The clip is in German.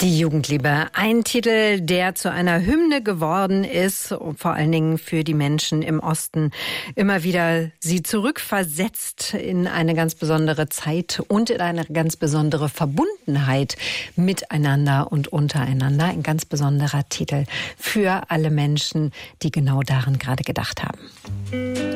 Die Jugendliebe, ein Titel, der zu einer Hymne geworden ist, und vor allen Dingen für die Menschen im Osten immer wieder sie zurückversetzt in eine ganz besondere Zeit und in eine ganz besondere Verbundenheit miteinander und untereinander. Ein ganz besonderer Titel für alle Menschen, die genau daran gerade gedacht haben.